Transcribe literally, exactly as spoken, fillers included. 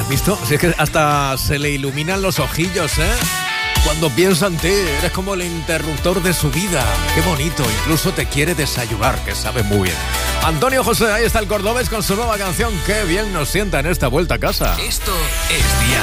¿Has visto? Si es que hasta se le iluminan los ojillos, ¿eh? Cuando piensa en ti, eres como el interruptor de su vida. Qué bonito, incluso te quiere desayunar, que sabe muy bien. Antonio José, ahí está el cordobés con su nueva canción. Qué bien nos sienta en esta vuelta a casa. Esto es Día